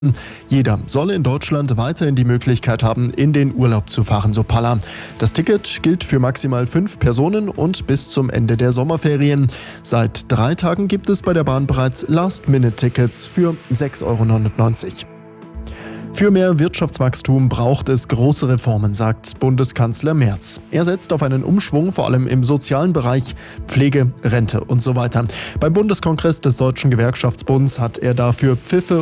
Jeder solle in Deutschland weiterhin die Möglichkeit haben, in den Urlaub zu fahren, so Palla. Das Ticket gilt für maximal 5 Personen und bis zum Ende der Sommerferien. Seit 3 Tagen gibt es bei der Bahn bereits Last-Minute-Tickets für 6,99 €. Für mehr Wirtschaftswachstum braucht es große Reformen, sagt Bundeskanzler Merz. Er setzt auf einen Umschwung, vor allem im sozialen Bereich, Pflege, Rente und so weiter. Beim Bundeskongress des Deutschen Gewerkschaftsbunds hat er dafür Pfiffe